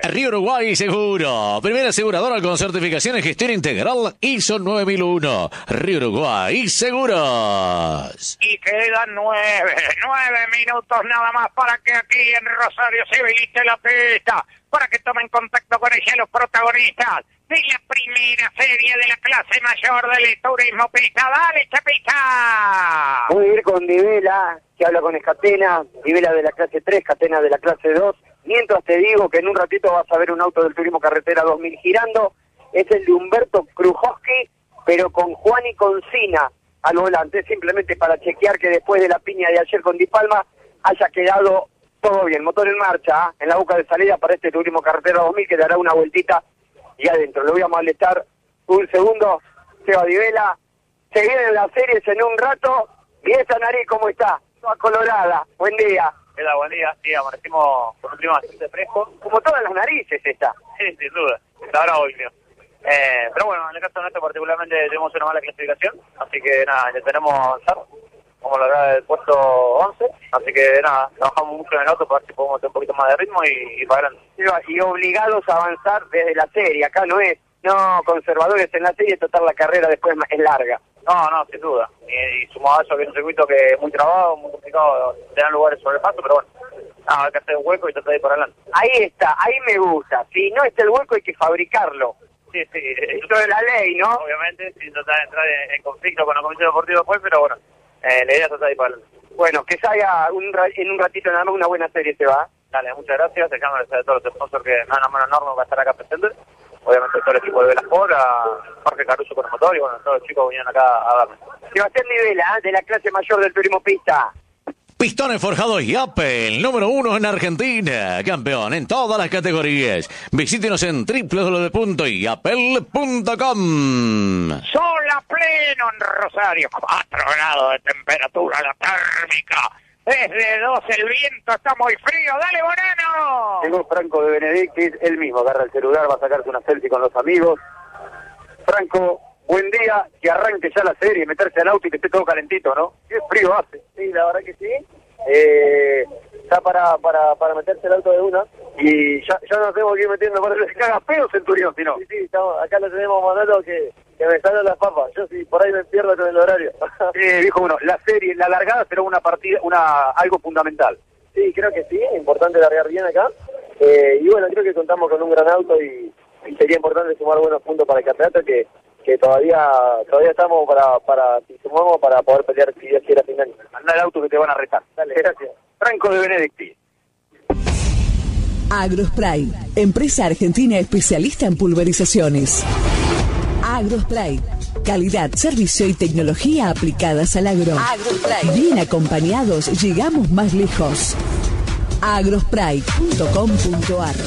Río Uruguay Seguro, primera aseguradora con certificación en gestión integral ISO 9001. Río Uruguay Seguros. Y quedan 9 minutos nada más para que aquí en Rosario se habilite la pista, para que tomen contacto con ella los protagonistas de la primera serie de la clase mayor del turismo pista. ¡Dale, Chapita! Voy a ir con Divela, que habla con Escatena, Divela de la clase 3, Catena de la clase 2. Mientras te digo que en un ratito vas a ver un auto del Turismo Carretera 2000 girando. Es el de Humberto Krujowski, pero con Juan y con Sina al volante, simplemente para chequear que después de la piña de ayer con Di Palma haya quedado todo bien. Motor en marcha, en la boca de salida para este Turismo Carretera 2000, que dará una vueltita y adentro. Le voy a molestar un segundo. Seba Divela, se vienen las series en un rato. ¿Y esa nariz cómo está? Toda colorada. Buen día. Hola, buen día. Sí, amanecimos con un clima bastante fresco. Como todas las narices esta. Sí, sin duda. Está bravo hoy, creo. Pero bueno, en el caso nuestro particularmente tenemos una mala clasificación, así que nada, intentaremos avanzar, como la verdad del puesto 11, así que nada, trabajamos mucho en el auto para ver si podemos tener un poquito más de ritmo y para adelante. Y obligados a avanzar desde la serie, acá no es, conservadores en la serie, total la carrera después es larga. No, sin duda, y sumado a eso que es un circuito que es muy trabado, muy complicado, te dan lugares sobre el paso, pero bueno, nada, hay que hacer un hueco y tratar de ir para adelante. Ahí está, ahí me gusta, si no está el hueco hay que fabricarlo. Sí, eso de la ley, ¿no? Obviamente, sin tratar de entrar en conflicto con la Comisión Deportiva después, pero bueno, la idea es tratar de ir para adelante. Bueno, que salga en un ratito nada más una buena serie, se va. Dale, muchas gracias, dejamos a todos los sponsors que me dan la mano enorme para estar acá presentes. Obviamente todo el equipo de Velasport, a Jorge Caruso con el motor y bueno, todos los chicos vinieron acá a darme. Sebastián Divela, de la clase mayor del turismo pista. Pistones forjados Yapel, número 1 en Argentina, campeón en todas las categorías. Visítenos en www.yapel.com. Sol a pleno en Rosario, 4 grados de temperatura la térmica. Desde 2 el viento está muy frío. ¡Dale, Bonano! Tengo Franco de Benedictis, él mismo agarra el celular, va a sacarse una selfie con los amigos. Franco, buen día, que arranque ya la serie, meterse al auto y que esté todo calentito, ¿no? Qué frío hace. Sí, la verdad que sí. Está para meterse el auto de una. Y ya nos tenemos que ir metiendo para que se caga pedo Centurión, si no. Sí, estamos, acá lo tenemos Manolo que me salen las papas. Yo sí, por ahí me pierdo con el horario. Dijo uno, la serie, la largada será una partida, algo fundamental. Sí, creo que sí, es importante largar bien acá. Y bueno, creo que contamos con un gran auto y sería importante sumar buenos puntos para el campeonato que todavía estamos para si sumamos para poder pelear si Dios quiere a fin de año. Anda el auto que te van a retar. Dale, gracias. Franco de Benedicti. Agrospray, empresa argentina especialista en pulverizaciones. Agrospray, calidad, servicio y tecnología aplicadas al agro. Agrospray, bien acompañados llegamos más lejos. agrospray.com.ar.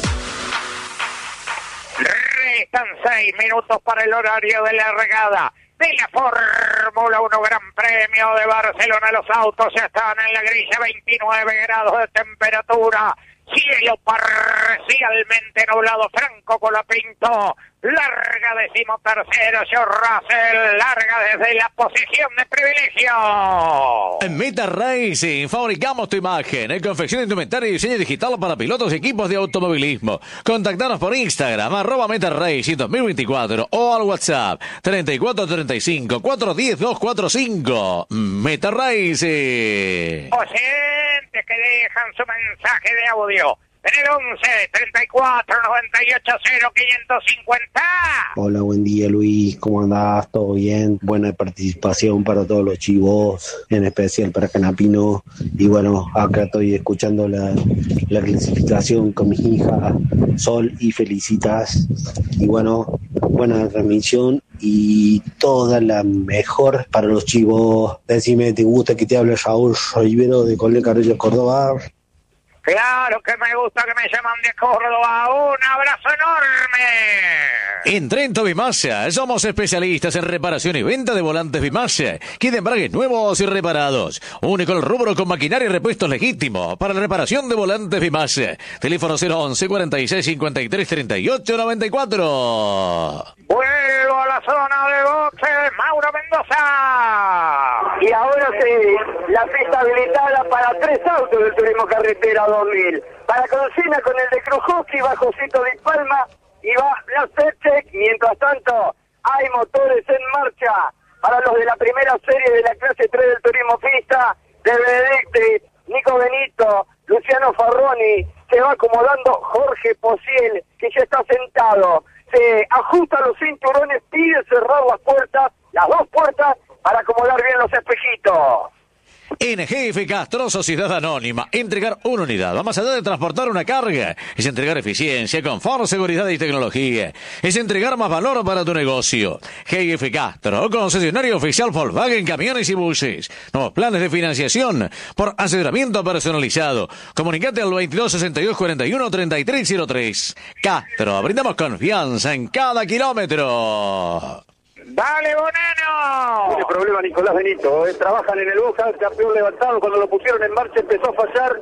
Restan 6 minutos para el horario de largada de la Fórmula 1 Gran Premio de Barcelona. Los autos ya están en la grilla, 29 grados de temperatura, cielo parcialmente nublado. Franco Colapinto larga 13º, George Russell larga desde la posición de privilegio. En Meta Racing fabricamos tu imagen, confección de indumentaria y diseño digital para pilotos y equipos de automovilismo. Contactanos por Instagram, @Meta Racing 2024 o al WhatsApp 3435 410 245. Meta Racing. Oyentes que dejan su mensaje de audio en el 11 34 98 0 550. Hola, buen día Luis, ¿cómo andás? ¿Todo bien? Buena participación para todos los chivos, en especial para Canapino. Y bueno, acá estoy escuchando la clasificación con mi hija Sol y Felicitas. Y bueno, buena transmisión y toda la mejor para los chivos. Decime, ¿te gusta que te hable Raúl Rivero de Colón Carrillo, Córdoba? Claro que me gusta que me llaman de Córdoba. Un abrazo enorme. En Trento Bimasa somos especialistas en reparación y venta de volantes Bimasa, kit de embragues nuevos y reparados. Único el rubro con maquinaria y repuestos legítimos para la reparación de volantes Bimasa. Teléfono 011 46 53 38 94. Vuelvo a la la zona de boxes, Mauro Mendoza. Y ahora sí, la pista habilitada para 3 autos del Turismo Carretera 2000. Para consigna con el de Krujowski, va Josito Di Palma y va Blas Petchek. Mientras tanto, hay motores en marcha para los de la primera serie de la clase 3 del Turismo Pista, de Benedicti, Nico Benito, Luciano Farroni. Se va acomodando Jorge Posiel, que ya está sentado. Se ajusta los cinturones, pide cerrar las puertas, las 2 puertas, para acomodar bien los espejitos. NGF Castro, Sociedad Anónima. Entregar una unidad va más allá de transportar una carga. Es entregar eficiencia, confort, seguridad y tecnología. Es entregar más valor para tu negocio. GF Castro, concesionario oficial Volkswagen, camiones y buses. Nuevos planes de financiación por asesoramiento personalizado. Comunicate al 22 62 41 3303. Castro, brindamos confianza en cada kilómetro. ¡Dale, Bonano! Tiene problema Nicolás Benito, trabajan en el Boja, campeón levantado, cuando lo pusieron en marcha empezó a fallar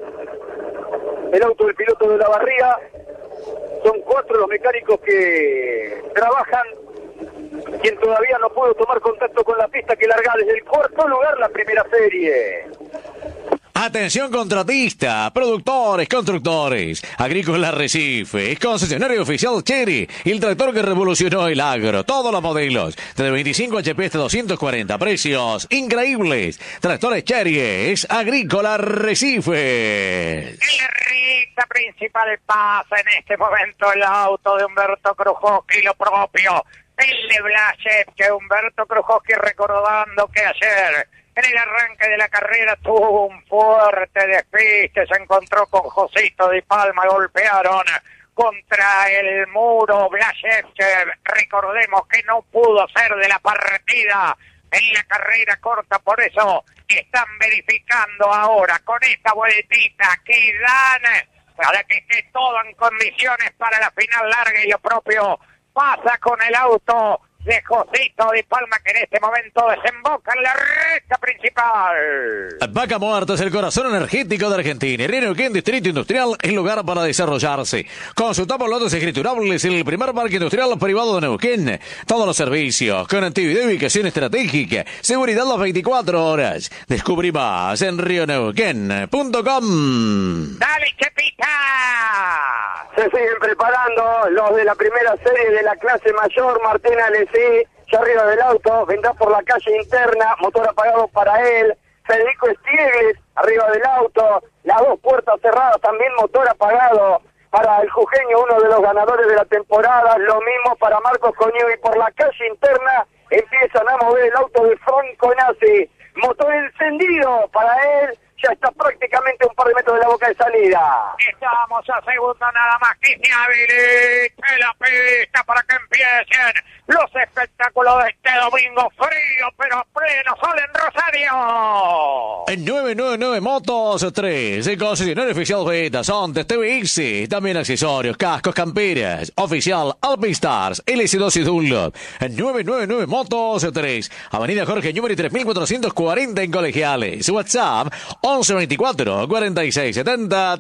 el auto del piloto de la Barriga. Son 4 los mecánicos que trabajan. Quien todavía no pudo tomar contacto con la pista, que larga desde el 4º lugar la primera serie. Atención contratista, productores, constructores, Agrícola Recife, concesionario oficial Chery, el tractor que revolucionó el agro, todos los modelos, de 25 HP hasta 240, precios increíbles. Tractores Chery, es Agrícola Recife. En la recta principal pasa en este momento el auto de Humberto Krujowski, lo propio, el de Blashev, que Humberto Krujowski recordando que ayer en el arranque de la carrera tuvo un fuerte despiste, se encontró con Josito Di Palma, golpearon contra el muro. Blashev, recordemos que no pudo ser de la partida en la carrera corta, por eso están verificando ahora con esta vueltita que dan para que esté todo en condiciones para la final larga, y lo propio pasa con el auto de Josito Di Palma, que en este momento desemboca en la recta principal. Vaca Muerta es el corazón energético de Argentina. Y Neuquén Distrito Industrial es lugar para desarrollarse. Consultamos lotes escriturables en el primer parque industrial privado de Neuquén. Todos los servicios, conectividad y ubicación estratégica, seguridad las 24 horas. Descubrí más en rioneuquén.com. ¡Dale, Chepita! Se siguen preparando los de la primera serie de la clase mayor. Martín Alessi, ya arriba del auto, vendrá por la calle interna, motor apagado para él. Federico Stiegles, arriba del auto, las 2 puertas cerradas, también motor apagado para el jujeño, uno de los ganadores de la temporada. Lo mismo para Marcos Coño, y por la calle interna empiezan a mover el auto de Franco Nassi. Motor encendido para él. Ya está prácticamente a un par de metros de la boca de salida. Estamos a segundo nada más que se habilite la pista para que empiecen los espectáculos de este domingo frío, pero a pleno sol en Rosario. En 999 Motos 3, el concesionario oficial Beta, Sontes, TVX, también accesorios, cascos, camperas, oficial Alpinstars, LS2 y Dunlop. En 999 Motos 3, Avenida Jorge Número 3440 en Colegiales. WhatsApp 1124 46 70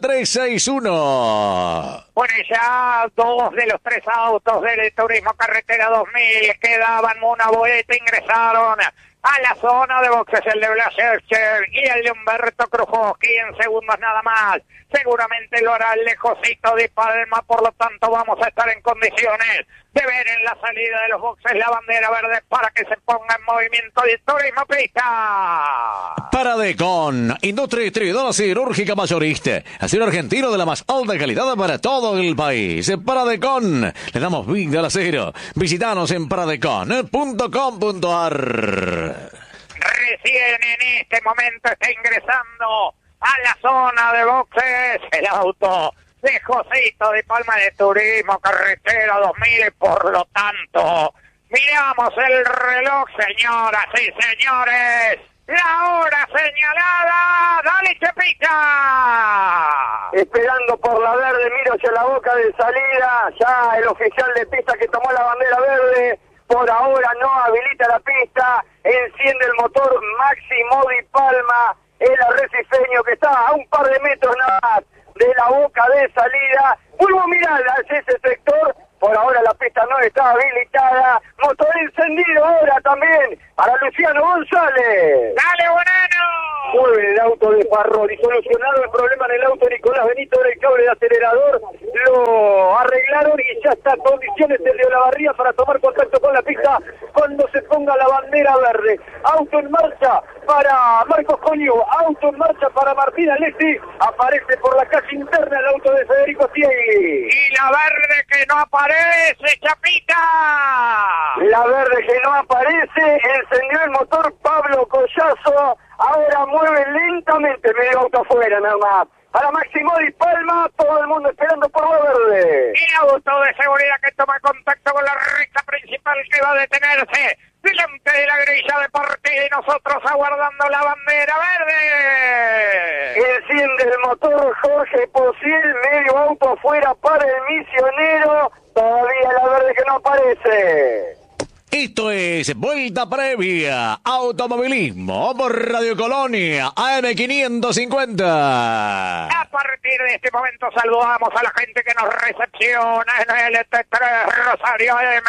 361. Bueno, ya 2 de los 3 autos del Turismo Carretera 2000 que daban una vuelta ingresaron a la zona de boxes, el de Blasevchev y el de Humberto Krujowski en segundos nada más. Seguramente lo hará el de Josito Di Palma, por lo tanto vamos a estar en condiciones de ver en la salida de los boxes la bandera verde para que se ponga en movimiento el Turismo Pista. Paradecon, industria distribuidora cirúrgica mayorista, acero argentino de la más alta calidad para todo el país. Paradecon, le damos vida al acero. Visítanos en paradecon.com.ar. Recién en este momento está ingresando a la zona de boxes el auto de Josito Di Palma de Turismo Carretera 2000, por lo tanto miramos el reloj, señoras y señores, la hora señalada. ¡Dale, Chepita! Esperando por la verde, miro hacia la boca de salida, ya el oficial de pista que tomó la bandera verde, por ahora no habilita la pista, enciende el motor Máximo Di Palma, el arrecifeño que está a un par de metros nada más de la boca de salida. Vuelvo a mirar hacia ese sector, Por ahora la pista no está habilitada. Motor encendido ahora también para Luciano González. ¡Dale, Bonano! Mueve el auto de Farrori. Solucionado el problema en el auto Nicolás Benito del cable de acelerador. Lo arreglaron y ya está en condiciones el de Olavarría para tomar contacto con la pista cuando se ponga la bandera verde. Auto en marcha para Marcos Coño. Auto en marcha para Martín Alessi. Aparece por la calle interna el auto de Federico Tiegui. Y la verde que no aparece, Chapita. La verde que no aparece. Encendió el motor Pablo Collazo. Ahora mueve lentamente medio auto afuera nada más. Para Máximo Di Palma, todo el mundo esperando por la verde. Y auto de seguridad que toma contacto con la recta principal que va a detenerse delante de la grilla de partida y nosotros aguardando la bandera verde. Enciende el motor Jorge Posiel, medio auto afuera para el misionero. Todavía la verde que no aparece. Esto es Vuelta Previa, Automovilismo por Radio Colonia, AM550. A partir de este momento saludamos a la gente que nos recepciona en el T3 Rosario M.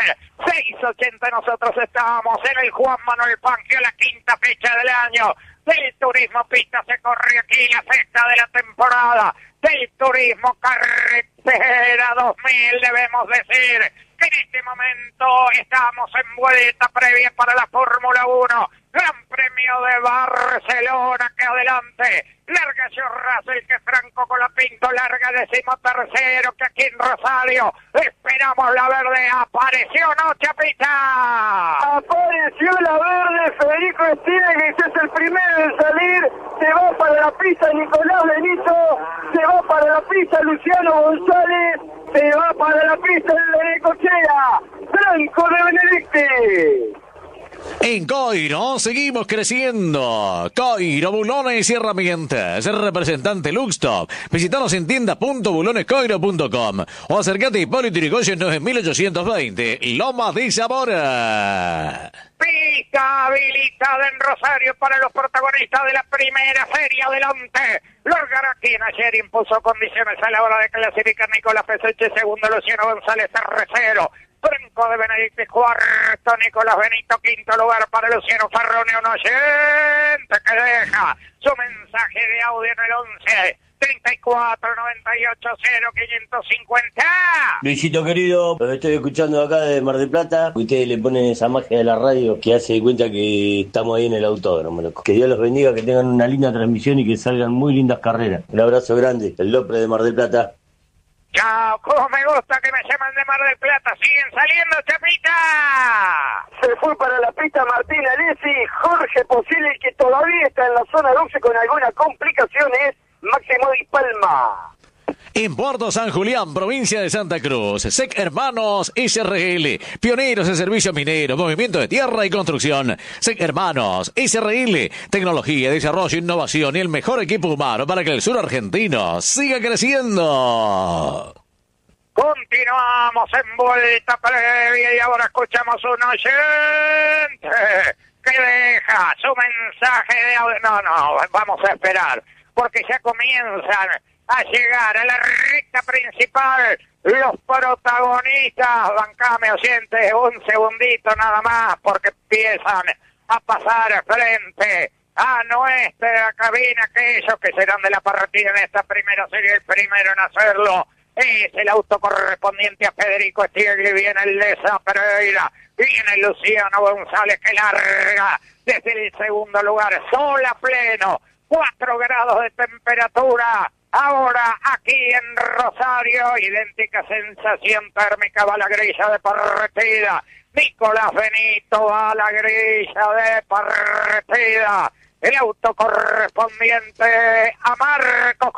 680 nosotros estamos en el Juan Manuel Fangio, la quinta fecha del año. Del Turismo Pista se corre aquí la sexta de la temporada. Del Turismo Carretera 2000 debemos decir que en este momento estamos en vuelta previa para la Fórmula 1. Gran Premio de Barcelona, que adelante. Larga Russell, que Franco Colapinto, larga 13º, que aquí en Rosario esperamos la verde. ¿Apareció o no, Chapita? Apareció la verde, Federico Stiegis es el primero en salir. Se va para la pista Nicolás Benito, se va para la pista Luciano González, se va para la pista el de Necochea, Franco de Benedicti. En Coiro seguimos creciendo. Coiro, bulones y herramientas. Representante Luxtop. Visítanos en tienda.bulonescoiro.com o acércate a Hipólito Yrigoyen 9820, Loma de Zamora. Pista habilitada en Rosario para los protagonistas de la primera serie. Adelante. Lorgará quien ayer impuso condiciones a la hora de clasificar. Nicolás Peseche, segundo, Luciano González, tercero. Franco de Benedicti, cuarto, Nicolás Benito, quinto lugar para Luciano Farrone, un oyente que deja su mensaje de audio en el 11 34 98 0 550. Luisito querido, los estoy escuchando acá de Mar del Plata. Ustedes le ponen esa magia de la radio que hace de cuenta que estamos ahí en el autódromo, loco. Que Dios los bendiga, que tengan una linda transmisión y que salgan muy lindas carreras. Un abrazo grande, el López de Mar del Plata. Chao, como me gusta que me llaman de Mar del Plata. Siguen saliendo, Chapita. Se fue para la pista Martín Alessi, Jorge Posible, que todavía está en la zona 12 con algunas complicaciones, Máximo Di Palma. En Puerto San Julián, provincia de Santa Cruz, SEC Hermanos SRL, pioneros en servicio minero, movimiento de tierra y construcción. SEC Hermanos SRL, tecnología, desarrollo, innovación y el mejor equipo humano para que el sur argentino siga creciendo. Continuamos en vuelta previa y ahora escuchamos un oyente que deja su mensaje de audio. No, vamos a esperar, porque ya comienzan a llegar a la recta principal los protagonistas. Bancame, oyente, un segundito nada más, porque empiezan a pasar frente a nuestra cabina aquellos que serán de la partida en esta primera serie. El primero en hacerlo es el auto correspondiente a Federico Stiegli. Viene el Lesa Pereira, viene Luciano González, que larga desde el segundo lugar, sol a pleno, 4 grados de temperatura. Ahora aquí en Rosario, idéntica sensación térmica, va la grilla de partida. Nicolás Benito va a la grilla de partida. El auto correspondiente a Marcos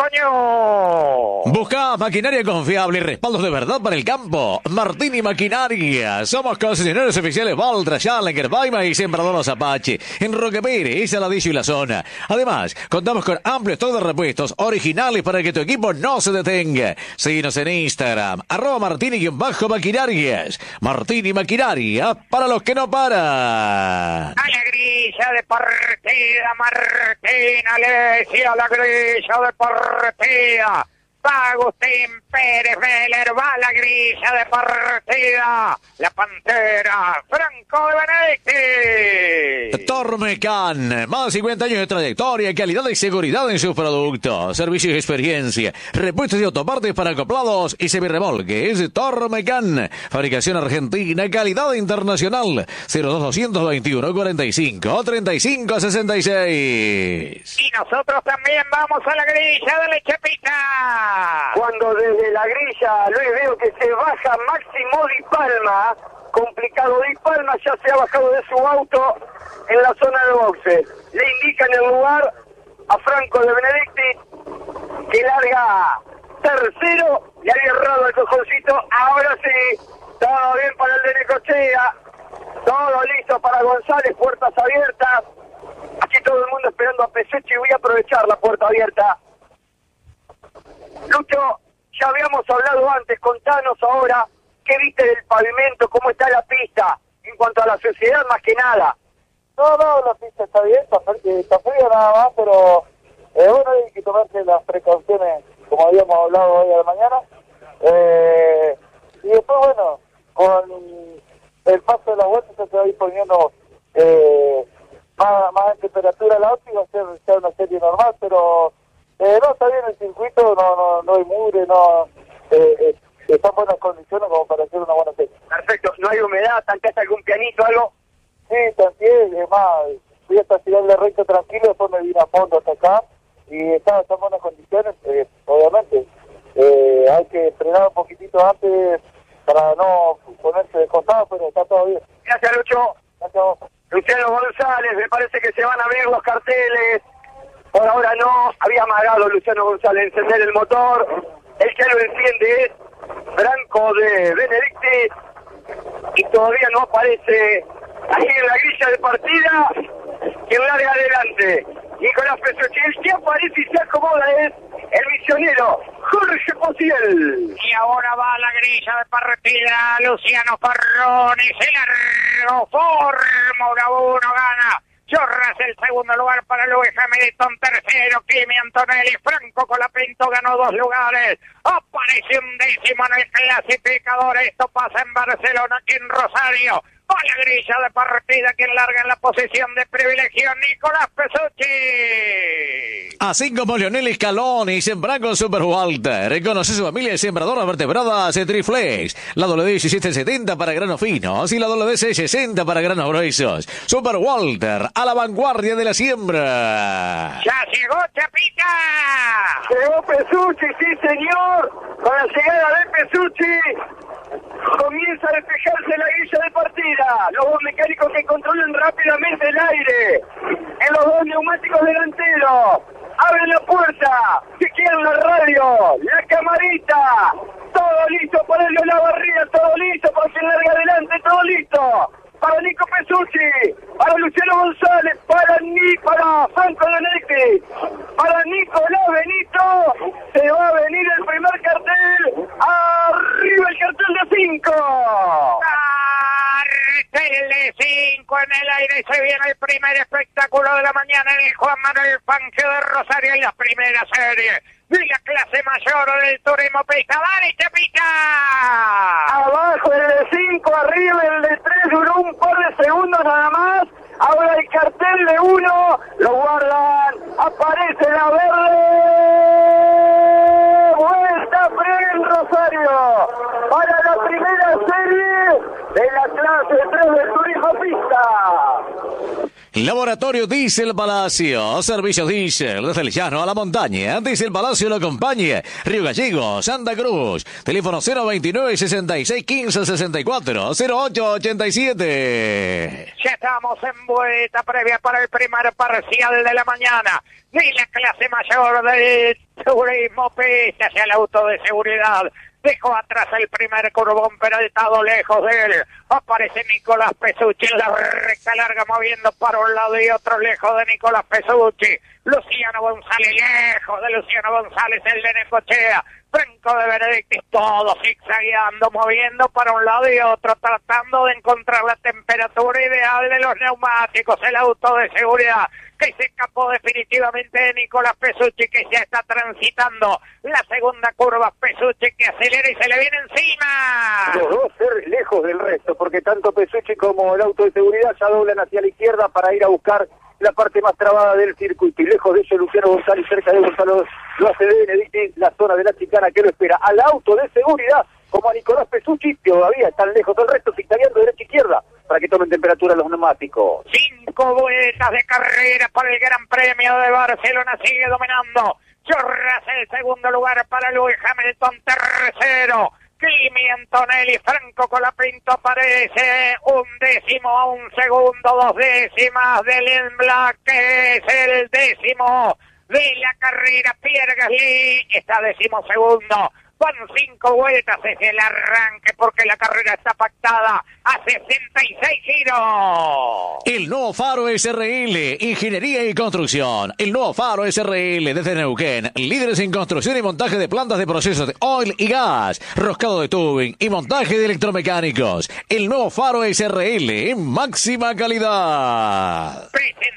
Coño. Busca maquinaria confiable y respaldos de verdad para el campo. Martini Maquinaria. Somos concesionarios oficiales Valtra, Challenger, Baima y Sembradoros Apache. En Roque Pérez, Saladillo y la zona. Además, contamos con amplio stock de repuestos originales para que tu equipo no se detenga. Síguenos en Instagram, @Martini-Maquinarias. Martini Maquinaria, para los que no paran. A la grilla de partida, Martín Alessi, a la grilla de partida. va Agustín Pérez Vélez, va la grilla de partida. La Pantera, Franco de Benedicti. Tormecan, más de 50 años de trayectoria, calidad y seguridad en sus productos, servicios y experiencia, repuestos y autopartes para acoplados y semirremolques. Tormecan, fabricación argentina, calidad internacional. 02221 45 35 66. Y nosotros también vamos a la grilla de la Chapita. Cuando desde la grilla, Luis, veo que se baja Máximo Di Palma, complicado Di Palma, ya se ha bajado de su auto en la zona de boxe. Le indican el lugar a Franco de Benedicti, que larga tercero, le había errado el cojoncito. Ahora sí, todo bien para el de Necochea, todo listo para González, puertas abiertas. Aquí todo el mundo esperando a Pesucci, voy a aprovechar la puerta abierta. Lucho, ya habíamos hablado antes, contanos ahora qué viste del pavimento, cómo está la pista, en cuanto a la sociedad más que nada. No, la pista está bien, está fría nada más, pero bueno, hay que tomarse las precauciones, como habíamos hablado hoy a la mañana. Y después, bueno, con el paso de las vueltas se va a ir poniendo más en temperatura el auto y va a ser ya una serie normal, pero no, está bien el circuito, no hay mugre, está en buenas condiciones como para hacer una buena serie. Perfecto, no hay humedad, ¿tanteaste algún pianito, algo? Sí, también, es más, fui hasta tirarle recto tranquilo, después me vine a fondo hasta acá y está en buenas condiciones, obviamente. Hay que frenar un poquitito antes para no ponerse de costado, pero está todo bien. Gracias, Lucho. Gracias a vos. Luciano González, me parece que se van a abrir los carteles. Por ahora no, había amagado Luciano González encender el motor. El que lo enciende es Franco de Benedicti y todavía no aparece ahí en la grilla de partida quien larga adelante. Nicolás Pesucci, el que aparece y se acomoda es el misionero Jorge Pociel. Y ahora va la grilla de partida, Luciano Ferroni, se largó, Fórmula 1 gana. Chorras el segundo lugar para Luis Hamilton, tercero Kimi Antonelli, Franco Colapinto ganó 2 lugares, aparece un décimo en el clasificador, esto pasa en Barcelona, aquí en Rosario, va la grilla de partida, quien larga en la posición de privilegio, Nicolás Pesucci. Así como Leonel Scaloni, sembra con Super Walter. Reconoce su familia de sembradoras vertebradas Triflex. La WD1770 para granos finos y la WC60 para granos gruesos. Super Walter, a la vanguardia de la siembra. ¡Ya llegó Chapita! Llegó Pesucci, sí señor. Con la llegada de Pesucci comienza a despejarse la grilla de partida. Los dos mecánicos que controlan rápidamente el aire. En los dos neumáticos delanteros. Abren la puerta, chequean la radio, la camarita, todo listo para el de la barrida, todo listo para quien larga adelante, todo listo. Para Nico Pesucci, para Luciano González, para Franco de Benedicti, para Nicolás Benito, se va a venir el primer cartel, arriba el cartel de 5. Cartel de 5 en el aire, se viene el primer espectáculo de la mañana en el Juan Manuel Fangio de Rosario en la primera serie de la clase mayor del turismo pista. ¡Dale, Chapita! Abajo el de 5, arriba el de 3, duró un par de segundos nada más. Ahora el cartel de 1, lo guardan, aparece la verde. Vuelta en Rosario para la primera serie de la clase 3 del turismo pista. Laboratorio Diesel Palacio, servicios Diesel, desde el llano a la montaña. Diesel Palacio lo acompaña. Río Gallegos, Santa Cruz. Teléfono 029 66 15 64 08 87. Ya estamos en vuelta previa para el primer parcial de la mañana de la clase mayor del turismo pista hacia el auto de seguridad. Dejó atrás el primer curbón peraltado lejos de él. Aparece Nicolás Pesucci en la recta larga moviendo para un lado y otro lejos de Nicolás Pesucci. Luciano González lejos de Luciano González, el de Necochea. Franco de Benedicti, todo zigzagueando, moviendo para un lado y otro, tratando de encontrar la temperatura ideal de los neumáticos, el auto de seguridad. que se escapó definitivamente de Nicolás Pesucci, que ya está transitando la segunda curva. Pesucci que acelera y se le viene encima. Los dos ser lejos del resto, porque tanto Pesucci como el auto de seguridad ya doblan hacia la izquierda para ir a buscar la parte más trabada del circuito. Y lejos de ello, Luciano González, cerca de Gonzalo lo hace de Benedicti, la zona de la chicana que lo espera. Al auto de seguridad, como a Nicolás Pesucci, todavía están lejos del resto, zigzagueando derecha e izquierda para que tomen temperatura los neumáticos. 5 vueltas de carrera para el Gran Premio de Barcelona, sigue dominando. George Russell, segundo lugar para Lewis Hamilton, tercero. Kimi Antonelli, Franco Colapinto aparece, 1/10 a 1 segundo, 2 décimas de Lynn Black, que es el 10º de la carrera. Pierre Gasly está 12º. Con 5 vueltas es el arranque porque la carrera está pactada a 66 giros. El nuevo Faro SRL, Ingeniería y Construcción. El nuevo Faro SRL desde Neuquén. Líderes en construcción y montaje de plantas de procesos de oil y gas, roscado de tubing y montaje de electromecánicos. El nuevo Faro SRL en máxima calidad.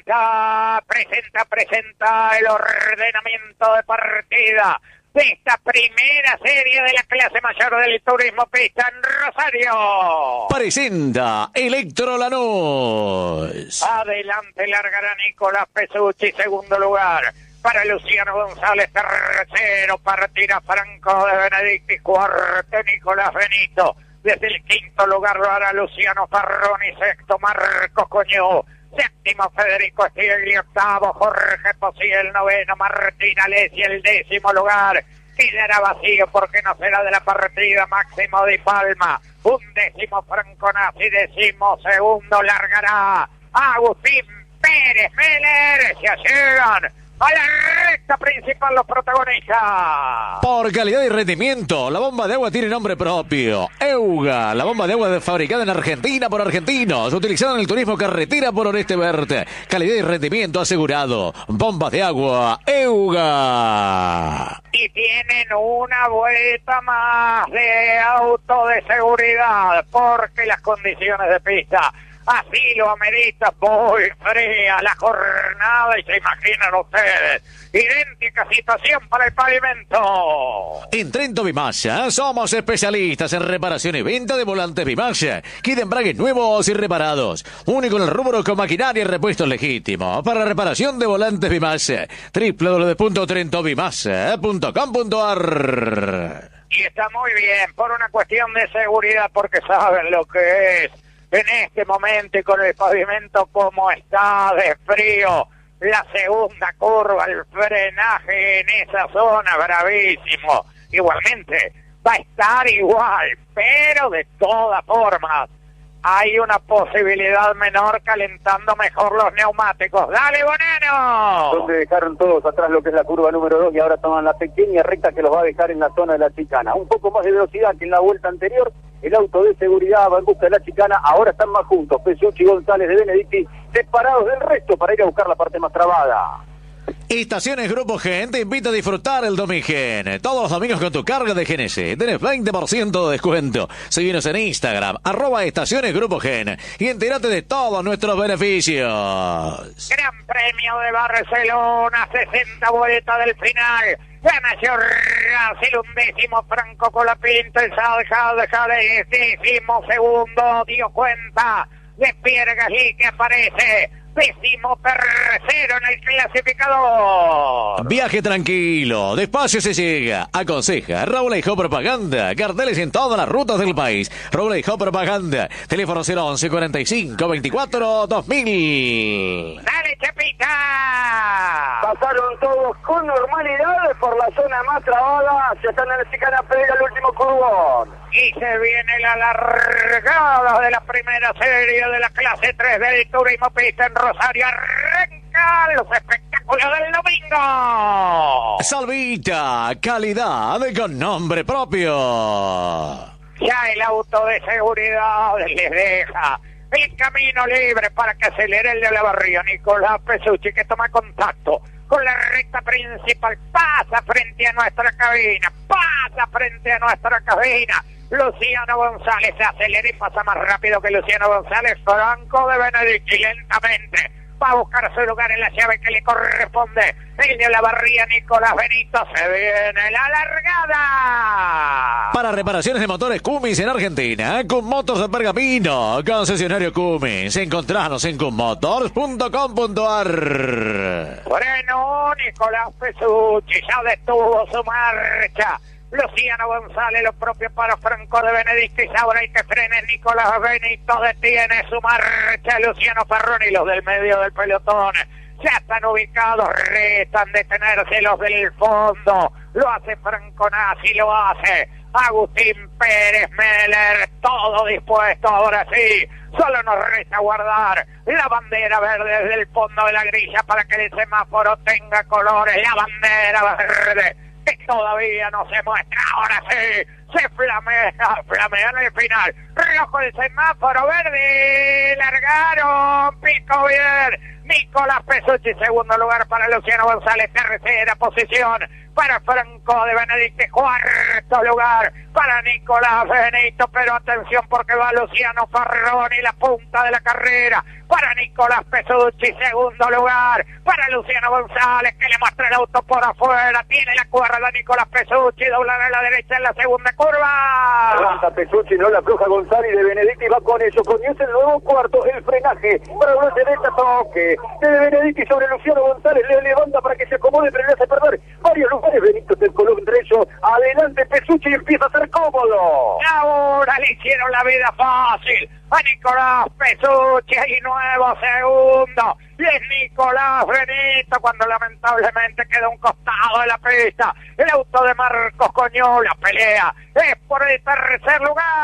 Presenta el ordenamiento de partida de esta primera serie de la clase mayor del turismo pista en Rosario. Presenta Electro Lanús. Adelante largará Nicolás Pesucci, segundo lugar para Luciano González, tercero partirá Franco de Benedicti, cuarto Nicolás Benito. Desde el quinto lugar lo hará Luciano Farroni, sexto Marcos Coñó, séptimo Federico Stigli, octavo Jorge Posiel, noveno Martín Alessi, el 10º lugar quedará vacío porque no será de la partida. Máximo Di Palma, 11º Franco Nassi, 12º largará Agustín Pérez Meller. Se llegan a la recta principal los protagonistas. Por calidad y rendimiento, la bomba de agua tiene nombre propio. Euga, la bomba de agua fabricada en Argentina por argentinos, utilizada en el turismo carretera por Oreste Verde. Calidad y rendimiento asegurado. Bombas de agua Euga. Y tienen una vuelta más de auto de seguridad porque las condiciones de pista así lo amerita. Muy fría la jornada y se imaginan ustedes, idéntica situación para el pavimento. En Trento Bimassa somos especialistas en reparación y venta de volantes Bimassa, kit de embragues nuevos y reparados, único en el rubro con maquinaria y repuestos legítimos para reparación de volantes Bimassa. www.trentobimassa.com.ar. Y está muy bien por una cuestión de seguridad, porque saben lo que es en este momento y con el pavimento como está de frío. La segunda curva, el frenaje en esa zona, bravísimo. Igualmente, va a estar igual, pero de todas formas, hay una posibilidad menor calentando mejor los neumáticos. ¡Dale, Bonano! Donde dejaron todos atrás lo que es la curva número 2 y ahora toman la pequeña recta que los va a dejar en la zona de la chicana. Un poco más de velocidad que en la vuelta anterior. El auto de seguridad va en busca de la chicana. Ahora están más juntos. Pesucci y González de Benedicti separados del resto para ir a buscar la parte más trabada. Estaciones Grupo Gen te invita a disfrutar el Domigen. Todos los domingos con tu carga de GNC. Tenés 20% de descuento. Seguinos en Instagram, @Estaciones Grupo Gen. Y entérate de todos nuestros beneficios. Gran Premio de Barcelona, 60 vueltas del final. Gana George Russell, 11º Franco Colapinto, el Saljade, 12º dio cuenta de Pierre Gasly que aparece 13º en el clasificador. Viaje tranquilo, despacio se llega. Aconseja Raúl Hijo Propaganda. Carteles en todas las rutas del país. Raúl Hijo Propaganda. Teléfono 011 45 24 2000. ¡Dale, Chapita! Pasaron todos con normalidad por la zona más trabada. Se están en la chicana, pega el último curvón. Y se viene la largada de la primera serie de la clase 3 del turismo pista en Rosario. Arrancan los espectáculos del domingo. Salvita, calidad con nombre propio. Ya el auto de seguridad les deja el camino libre para que acelere el de la barriga. Nicolás Pesucci, que toma contacto con la recta principal, pasa frente a nuestra cabina, Luciano González se acelera y pasa más rápido que Luciano González. Franco de Benedicti lentamente va a buscar su lugar en la llave que le corresponde. El de Olavarría, Nicolás Benito, se viene la largada. Para reparaciones de motores Cummins en Argentina, Cum Motors de Pergamino, concesionario Cummins. Encontranos en cummotors.com.ar. Frenó Nicolás Pesucci, ya detuvo su marcha. Luciano González, lo propio para Franco de Benedicto, y ahora hay que frenar. Nicolás Benito detiene su marcha. Luciano Ferroni, los del medio del pelotón ya están ubicados, restan detenerse los del fondo. Lo hace Franco Nassi, lo hace Agustín Pérez Meller, todo dispuesto ahora sí. Solo nos resta guardar la bandera verde desde el fondo de la grilla para que el semáforo tenga colores. La bandera verde que todavía no se muestra, ahora sí, se flamea en el final. Rojo el semáforo verde, largaron, pico bien. Nicolás Pesucci, segundo lugar para Luciano González, tercera posición para Franco de Benedicto, cuarto lugar para Nicolás Benito, pero atención porque va Luciano Ferroni, la punta de la carrera, para Nicolás Pesucci, segundo lugar para Luciano González, que le muestra el auto por afuera, tiene la cuerda Nicolás Pesucci, doblará a la derecha en la segunda curva. Avanza Pesucci, no la afloja González de Benedicto y va con eso, comienza el nuevo cuarto, el frenaje para una derecha, toque de Benedicto sobre Luciano González, le levanta para que se acomode, pero le hace perder varios lugares. Benito se coló entre ellos, adelante Pesucci y empieza a ser cómodo. Ahora le hicieron la vida fácil a Nicolás Pesucci, y nuevo segundo, y es Nicolás Benito cuando lamentablemente queda un costado de la pista. El auto de Marcos Coñó, la pelea es por el tercer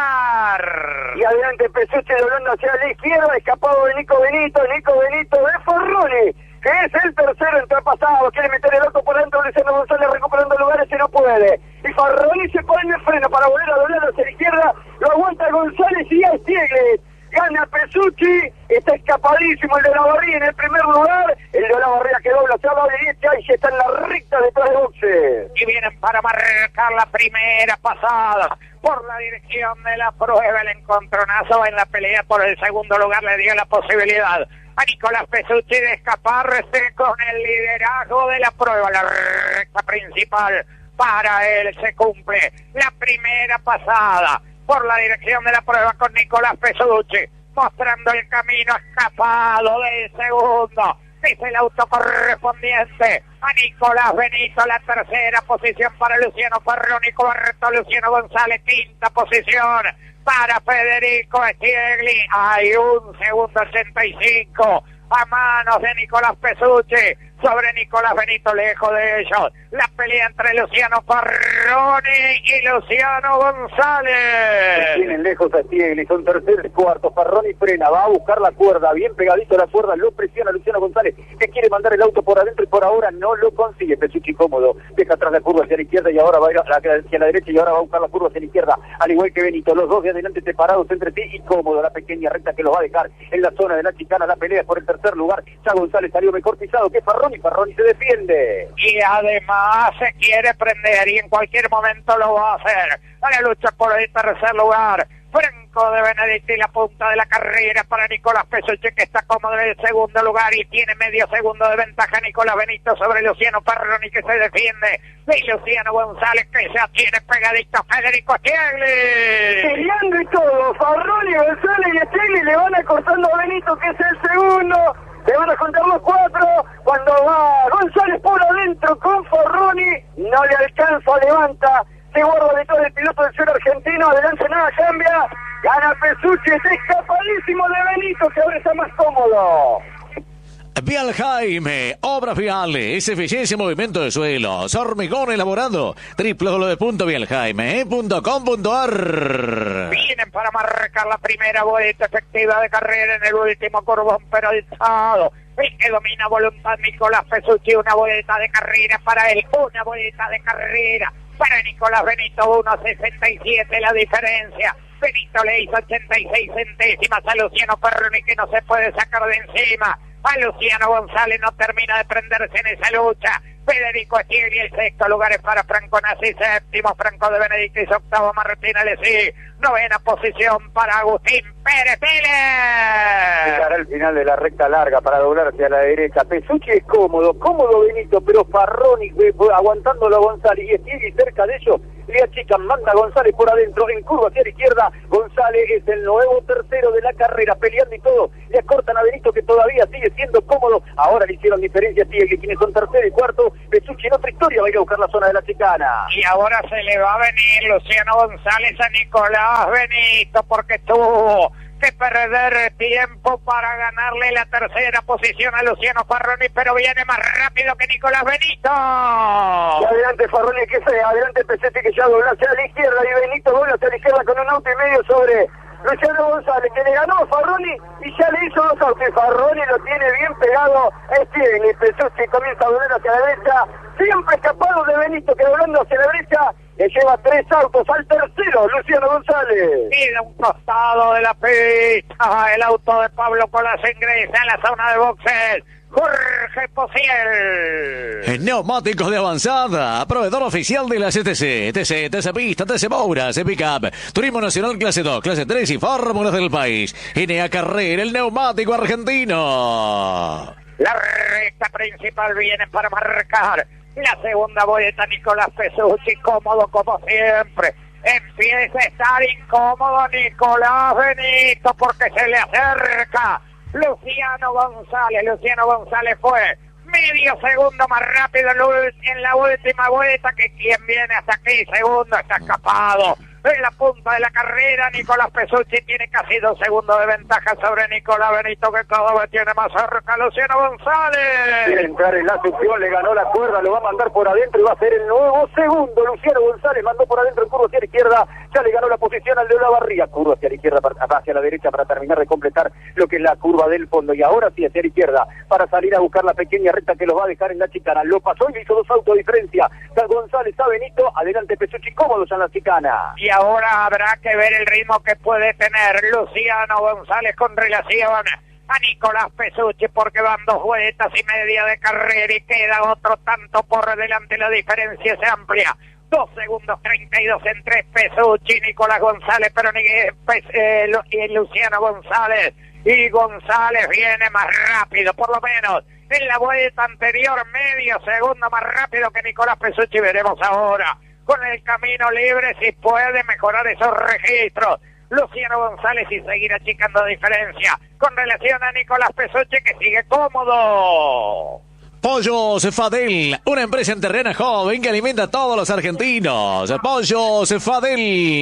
lugar. Y adelante Pesucci doblando hacia la izquierda, escapado de Nico Benito de Ferroni, que es el tercero entrepasado, quiere meter el auto por dentro, Luciano González recuperando lugares y no puede. Y Ferroni se pone el freno para volver a doblar hacia la izquierda, lo aguanta González y es Stiegler. Gana Pesucci, está escapadísimo el de Olavarría en el primer lugar, el de Olavarría que dobla hacia la derecha y ya está en la recta detrás de boxe. Y vienen para marcar la primera pasada por la dirección de la prueba. El encontronazo en la pelea por el segundo lugar le dio la posibilidad a Nicolás Pesucci de escaparse con el liderazgo de la prueba. La recta principal para él se cumple. La primera pasada por la dirección de la prueba con Nicolás Pesucci, mostrando el camino escapado del segundo. Es el auto correspondiente a Nicolás Benito, la tercera posición para Luciano Ferroni, cuarto Luciano González, quinta posición para Federico Stiegli. Hay un segundo 85 a manos de Nicolás Pesucci sobre Nicolás Benito, lejos de ellos. La pelea entre Luciano Ferroni y Luciano González. Tienen lejos a Stiegli, son tercer y cuarto. Ferroni frena, va a buscar la cuerda, bien pegadito a la cuerda, lo presiona Luciano González, que quiere mandar el auto por adentro y por ahora no lo consigue. Pesucci cómodo, deja atrás la curva hacia la izquierda y ahora va a ir hacia la derecha y ahora va a buscar la curva hacia la izquierda, al igual que Benito, los dos de adelante separados entre sí y cómodo, la pequeña recta que los va a dejar en la zona de la chicana. La pelea es por el tercer lugar, ya González salió mejor pisado que Ferroni se defiende. Y además se quiere prender y en cualquier momento lo va a hacer. La lucha por el tercer lugar. Franco de Benedicto y la punta de la carrera para Nicolás Pesucci, que está cómodo en el segundo lugar y tiene medio segundo de ventaja Nicolás Benito sobre Luciano Ferroni, que se defiende, y Luciano González, que ya tiene pegadito a Federico Stiegli. Peleando y todo, Ferroni, González y Stiegli le van acortando a Benito, que es el segundo. Se van a juntar los cuatro, cuando va González por adentro con Ferroni, no le alcanza, levanta, se guarda detrás del piloto del suelo argentino, adelante nada cambia, gana Pesucci, está escapadísimo de Benito, que ahora está más cómodo. Vial Jaime, obras viales, eficiencia y movimiento de suelos, hormigón elaborado, www.vieljaime.com.ar. Vienen para marcar la primera vuelta efectiva de carrera en el último curvón penalizado. El que domina voluntad Nicolás Pesucci, una vuelta de carrera para él, una vuelta de carrera para Nicolás Benito, 1.67 la diferencia. Benito le hizo 86 centésimas a Luciano Ferroni, que no se puede sacar de encima. A Luciano González no termina de prenderse en esa lucha. Federico Stiegli, el sexto lugar es para Franco Nassi, séptimo Franco de Benedictis, octavo Martín Alessi, novena posición para Agustín Pérez Vélez. Llegará al final de la recta larga para doblar hacia la derecha. Pesucci es cómodo Benito, pero Farroni aguantándolo a González y Stiegli cerca de ellos. Le achican, manda González por adentro, en curva hacia la izquierda. González es el nuevo tercero de la carrera, peleando y todo. Le acortan a Benito, que todavía sigue siendo cómodo. Ahora le hicieron diferencia a Stiegli, quienes son tercero y cuarto. Pesucci en otra historia va a ir a buscar la zona de la chicana. Y ahora se le va a venir Luciano González a Nicolás Benito, porque tuvo que perder tiempo para ganarle la tercera posición a Luciano Farroni, pero viene más rápido que Nicolás Benito. Y adelante Farroni, que sea, adelante Pesetti, que ya dobla hacia la izquierda, y Benito dobla hacia la izquierda con un auto y medio sobre Luciano González, que le ganó a Farroni y ya le hizo dos autos. Farroni lo tiene bien pegado a Stiegli. Pesucci comienza a doblar hacia la derecha, siempre escapado de Benito, que doblando hacia la derecha le lleva tres autos al tercero, Luciano González. Y de un costado de la pista, el auto de Pablo Colas ingresa en la zona de boxes. Jorge Pociel. Neumáticos de avanzada, proveedor oficial de las TC Pista, TC Moura, TC Pickup, Turismo Nacional Clase 2, Clase 3 y fórmulas del país. NA Carrera, el neumático argentino. La recta principal viene para marcar la segunda vuelta. Nicolás Pesucci, cómodo como siempre. Empieza a estar incómodo Nicolás Benito porque se le acerca Luciano González. Luciano González fue medio segundo más rápido en la última vuelta que quien viene hasta aquí. Segundo, está escapado. En la punta de la carrera, Nicolás Pesucci tiene casi 2 segundos de ventaja sobre Nicolás Benito, que cada vez tiene más cerca Luciano González. Quiere entrar en la succión, le ganó la cuerda, lo va a mandar por adentro y va a ser el nuevo segundo. Luciano González mandó por adentro en curva hacia la izquierda, ya le ganó la posición al de Olavarría. Curva hacia la izquierda, hacia la derecha para terminar de completar lo que es la curva del fondo. Y ahora sí hacia la izquierda para salir a buscar la pequeña recta que los va a dejar en la chicana. Lo pasó y le hizo 2 autos de diferencia. González a Benito, adelante Pesucci cómodo ya en la chicana. Y ahora habrá que ver el ritmo que puede tener Luciano González con relación a Nicolás Pesucci, porque van 2 vueltas y media de carrera y queda otro tanto por delante. La diferencia es amplia. 2 segundos 32 entre Pesucci y Nicolás González, pero Luciano González. Y González viene más rápido, por lo menos en la vuelta anterior, medio segundo más rápido que Nicolás Pesucci. Veremos ahora con el camino libre si puede mejorar esos registros Luciano González y seguir achicando diferencia con relación a Nicolás Pesucci, que sigue cómodo. Pollos Fadel, una empresa en terreno joven que alimenta a todos los argentinos. Pollos Fadel.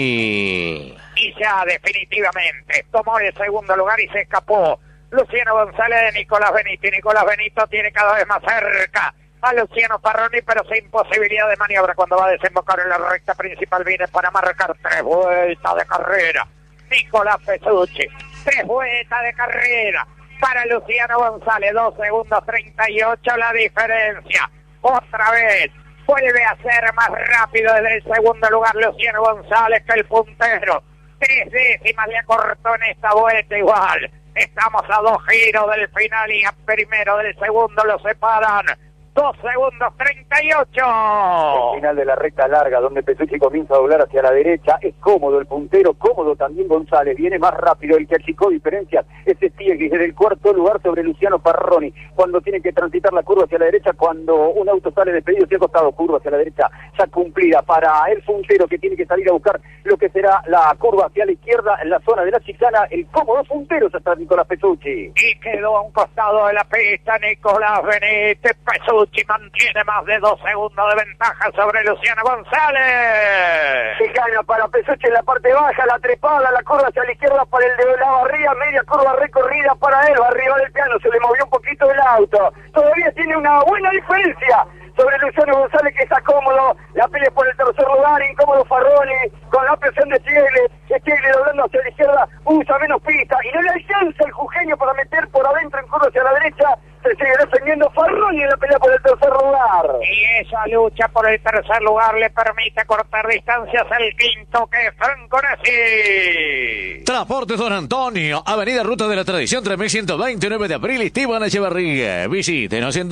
Y ya definitivamente tomó el segundo lugar y se escapó Luciano González de Nicolás Benito. Y Nicolás Benito tiene cada vez más cerca a Luciano Farroni, pero sin posibilidad de maniobra cuando va a desembocar en la recta principal. Viene para marcar 3 vueltas de carrera Nicolás Pesucci. 3 vueltas de carrera para Luciano González. 2 segundos 38 la diferencia. Otra vez vuelve a ser más rápido desde el segundo lugar Luciano González que el puntero. 3 décimas le acortó en esta vuelta igual. Estamos a 2 giros del final y a primero del segundo lo separan 2 segundos 38. El final de la recta larga, donde Pesucci comienza a doblar hacia la derecha. Es cómodo el puntero, cómodo también González. Viene más rápido el que achicó diferencias. Es Stiegli desde el 4º lugar sobre Luciano Farroni. Cuando tiene que transitar la curva hacia la derecha, cuando un auto sale despedido, se ha costado curva hacia la derecha, ya cumplida para el puntero que tiene que salir a buscar lo que será la curva hacia la izquierda en la zona de la chicana. El cómodo puntero ya está Nicolás Pesucci. Y quedó a un costado de la pista Nicolás Benítez. Pesucci mantiene más de 2 segundos de ventaja sobre Luciano González. Se gana para Pesucci en la parte baja, la trepada, la curva hacia la izquierda para el de Olavarría, media curva recorrida para él, va arriba del piano, se le movió un poquito el auto. Todavía tiene una buena diferencia sobre Luciano González, que está cómodo. La pelea por el 3er lugar, incómodo Farroni, con la presión de Stiegli doblando hacia la izquierda, usa menos pista, y no le alcanza el jujeño para meter por adentro en curva hacia la derecha. se sigue defendiendo Farroni en la pelea por el tercer lugar. Y esa lucha por el tercer lugar le permite cortar distancias al quinto, que es Franco Nasi. Transportes Don Antonio, Avenida Ruta de la Tradición 3129 de abril, Esteban Echeverría. Visítenos en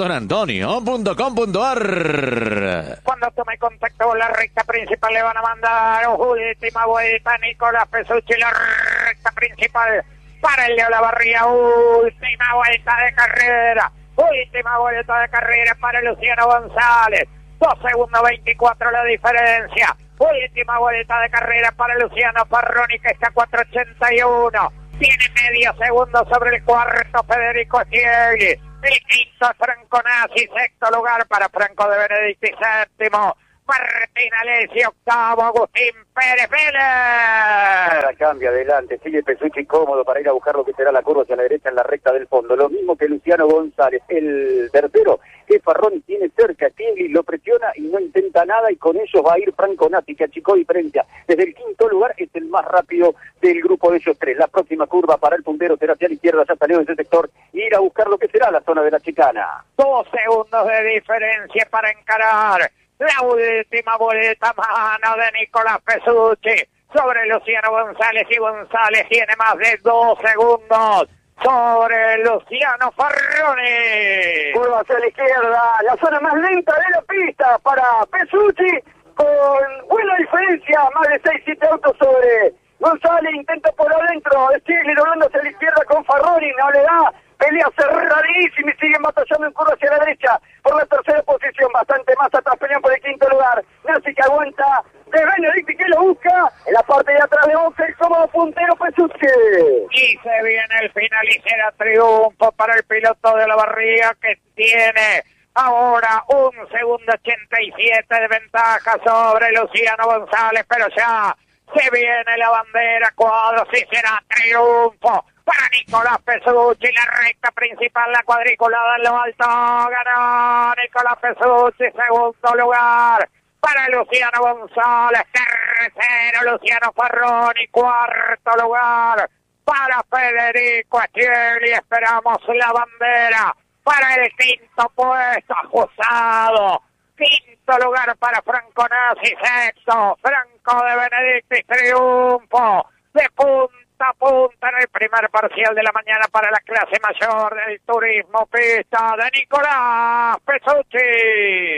donantonio.com.ar. Cuando tome contacto con la recta principal le van a mandar última vuelta Nicolás Pesucci, la recta principal para el de Olavarría, última vuelta de carrera para Luciano González, 2 segundos 24 la diferencia, última vuelta de carrera para Luciano Farroni, que está a 4.81, tiene medio segundo sobre el cuarto Federico Stiegli, el quinto es Franco Nasi, sexto lugar para Franco de Benedicti, séptimo Martín Alessi, octavo Agustín Pérez Vélez. Cambia adelante, sigue Pesucci cómodo para ir a buscar lo que será la curva hacia la derecha en la recta del fondo. Lo mismo que Luciano González, el tercero que Farroni tiene cerca, Stiegli lo presiona y no intenta nada, y con ellos va a ir Franco Nasi, que achicó diferencia. Desde el quinto lugar es el más rápido del grupo de ellos tres. La próxima curva para el puntero será hacia la izquierda, ya salió de ese sector, y ir a buscar lo que será la zona de la chicana. 2 segundos de diferencia para encarar la última vuelta, mano de Nicolás Pesucci sobre Luciano González, y González tiene más de 2 segundos sobre Luciano Farroni. Curva hacia la izquierda, la zona más lenta de la pista para Pesucci, con buena diferencia, más de 6-7 autos sobre González. Intenta por adentro, Stiegli doblando hacia la izquierda con Farroni, no le da. Pelea cerradísima y siguen batallando en curva hacia la derecha por la tercera posición. Bastante más atrás pelean por el quinto lugar. Nasi, que aguanta de Benedicti, que lo busca en la parte de atrás de 11, el cómodo puntero Pesucci. Y se viene el final y será triunfo para el piloto de Olavarría, que tiene ahora 1 segundo 87 de ventaja sobre Luciano González, pero ya se viene la bandera cuadros y será triunfo para Nicolás Pesucci, la recta principal, la cuadriculada en lo alto, ganó Nicolás Pesucci, segundo lugar para Luciano González, tercero Luciano Farroni, cuarto lugar para Federico Stiegli. Esperamos la bandera para el quinto puesto, ajustado, quinto lugar para Franco Nasi, sexto Franco de Benedicti, triunfo de punta a punta en el primer parcial de la mañana para la clase mayor del turismo pista de Nicolás Pesucci.